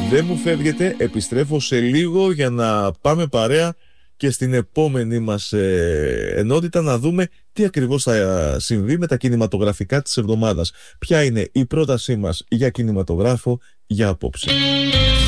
Δεν μου φεύγετε, επιστρέφω σε λίγο για να πάμε παρέα και στην επόμενη μας ενότητα να δούμε τι ακριβώς θα συμβεί με τα κινηματογραφικά της εβδομάδας. Ποια είναι η πρότασή μας για κινηματογράφο για απόψε.